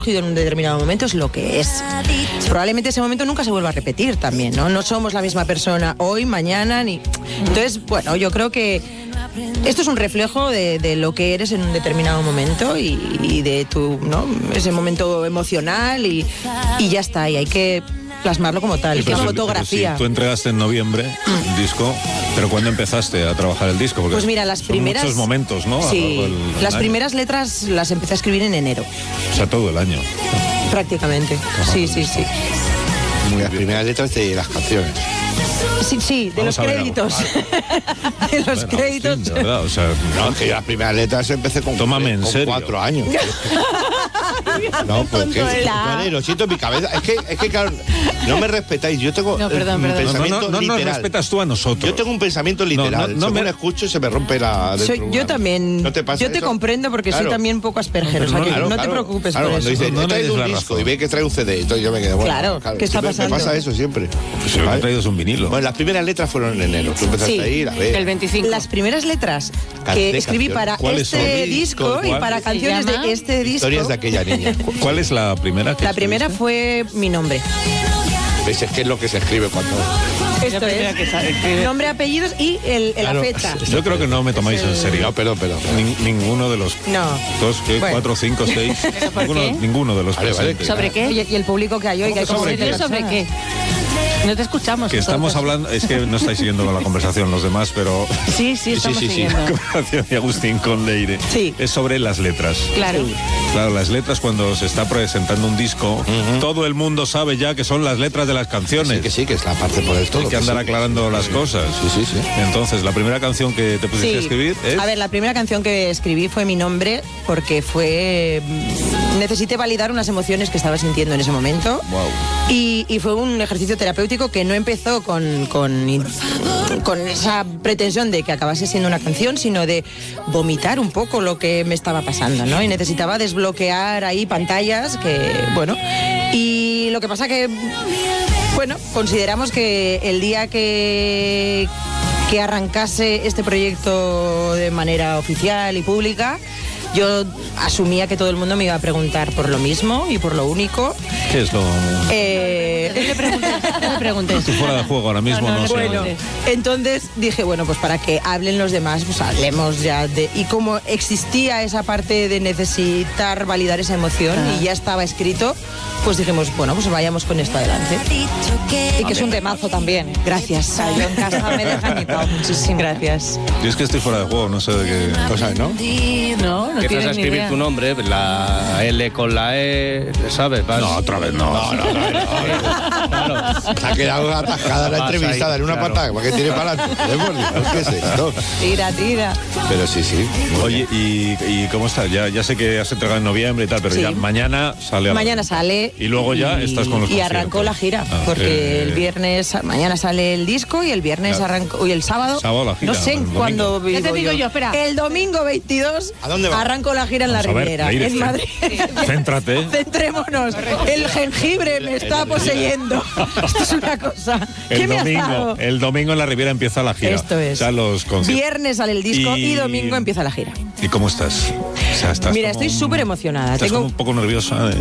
en un determinado momento es lo que es. Probablemente ese momento nunca se vuelva a repetir también, ¿no? No somos la misma persona hoy, mañana, ni... Entonces, bueno, yo creo que esto es un reflejo de lo que eres en un determinado momento y de tu, ¿no? Ese momento emocional y ya está, y hay que plasmarlo como tal, que es fotografía. Sí, tú entregaste en noviembre el disco, pero ¿cuándo empezaste a trabajar el disco? Porque pues mira, las primeras... muchos momentos, ¿no? Sí, las primeras letras las empecé a escribir en enero. O sea, todo el año. Prácticamente, sí. Las primeras letras de las canciones. Sí, de los créditos. De los créditos. Sí, de verdad, o sea, no, que las primeras letras empecé con 4 años. No, porque lo siento en mi cabeza. Es que claro, no me respetáis. Yo tengo un pensamiento no literal. nos respetas tú a nosotros. Yo tengo un pensamiento literal. Según escucho se me rompe la... Yo también. ¿No te pasa yo te eso? comprendo porque soy también un poco asperger. No te preocupes por cuando eso. dice, he traído un disco y ve que trae un CD, entonces yo me quedo, bueno, claro, ¿qué está pasando? Me pasa eso siempre. Pues lo que he traído es un vinilo. Bueno, las primeras letras fueron en enero. Tú empezaste a ir a ver. El 25. Las primeras letras que escribí para este disco y para canciones de este disco. Historias de aquella niña. ¿Cuál es la primera que La primera fue mi nombre. ¿Ves? Es que es lo que se escribe cuando... Esto es nombre, apellidos y la fecha. Yo creo que no me tomáis en serio. No, pero. Ninguno de los... No. 2, 4, 5, 6... Ninguno de los presentes. ¿Sobre qué? Y el público que hay hoy. Que hay ¿Sobre qué? No te escuchamos. Que estamos hablando... Es que no estáis siguiendo la conversación los demás, pero... Sí, estamos siguiendo. La conversación de Agustín con Leire. Sí. Es sobre las letras. Claro. Claro, las letras cuando se está presentando un disco, todo el mundo sabe ya que son las letras de las canciones. Sí, que es la parte por el todo. Hay que andar aclarando las cosas. Sí. Entonces, la primera canción que te pusiste a escribir es... A ver, la primera canción que escribí fue Mi Nombre, porque necesité validar unas emociones que estaba sintiendo en ese momento. Wow. Y fue un ejercicio terapéutico que no empezó con esa pretensión de que acabase siendo una canción, sino de vomitar un poco lo que me estaba pasando, ¿no? Y necesitaba desbloquear ahí pantallas y lo que pasa que, consideramos que el día que arrancase este proyecto de manera oficial y pública, yo asumía que todo el mundo me iba a preguntar por lo mismo y por lo único. ¿Qué es lo...? No me preguntes. Estoy fuera de juego ahora mismo, no sé. Bueno, entonces dije, pues para que hablen los demás, pues hablemos ya de... Y como existía esa parte de necesitar validar esa emoción y ya estaba escrito, pues dijimos, pues vayamos con esto adelante. Y que es un temazo también. Gracias. Yo en casa me dejan quitado muchísimo. Gracias. Yo es que estoy fuera de juego, no sé de qué cosa, ¿no? No Empiezas a escribir tu nombre, la L con la E, ¿sabes? No, otra vez no. Claro. Se ha quedado atascada la entrevistada en una patada, ¿para qué tiene para adelante? ¿Qué es esto? Tira. Pero sí. Oye, ¿y cómo estás? Ya sé que has entregado en noviembre y tal, pero Sí. ya mañana sale... Mañana sale. Y luego ya estás con los Y conciertos. arrancó la gira, porque el viernes, mañana sale el disco y el viernes arrancó, y el sábado la gira, no sé el cuándo domingo. Ya te digo yo, espera. El domingo 22 ¿A dónde va? arrancó la gira en Vamos la a ver, Riviera, Leire, en Madrid. Céntrate. Centrémonos. El jengibre me está poseyendo. Esto es una cosa. ¿Qué me has dado? El domingo en la Riviera empieza la gira. Esto es. O sea, los conciertos. Viernes sale el disco y domingo empieza la gira. ¿Y cómo estás? O sea, estás Mira, como estoy súper emocionada. Estás como un poco nerviosa.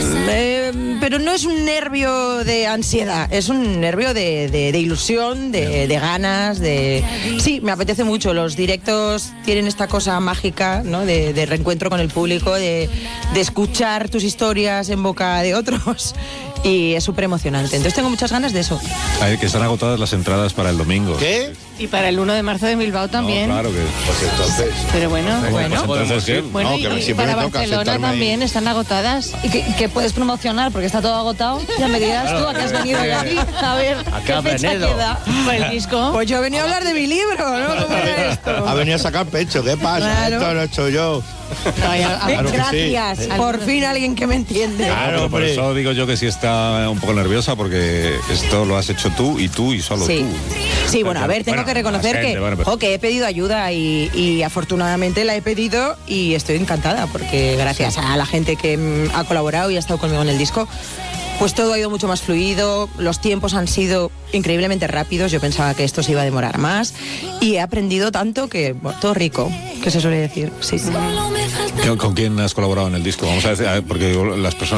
Pero no es un nervio de ansiedad, es un nervio de ilusión, de ganas, de... Sí, me apetece mucho. Los directos tienen esta cosa mágica, ¿no? De reencuentro con el público, de escuchar tus historias en boca de otros. Y es súper emocionante. Entonces tengo muchas ganas de eso. A ver, que están agotadas las entradas para el domingo. ¿Qué? Y para el 1 de marzo de Bilbao también. No, claro que... Pues entonces... Pero bueno. Pues entonces, ¿qué? Bueno, No, que y siempre para me toca Barcelona sentarme ahí. también están agotadas. Y que puedes promocionar porque está todo agotado. Ya me dirás tú a qué has venido ya aquí. A ver, ¿qué ha fecha venido? queda? Por el disco. Pues yo he venido a hablar de mi libro, ¿no? ¿Cómo era esto? Ha venido a sacar pecho, ¿qué pasa? Claro. Esto lo he hecho yo. Claro que sí. Gracias, por fin alguien que me entiende. Claro, por eso digo yo que sí está un poco nerviosa, porque esto lo has hecho tú y solo Sí. tú. Sí, bueno, a ver, tengo que reconocer que he pedido ayuda y afortunadamente la he pedido y estoy encantada porque gracias a la gente que ha colaborado y ha estado conmigo en el disco, pues todo ha ido mucho más fluido, los tiempos han sido increíblemente rápidos, yo pensaba que esto se iba a demorar más y he aprendido tanto que, bueno, todo rico, que se suele decir, sí. ¿Con quién has colaborado en el disco? Vamos a decir, porque las personas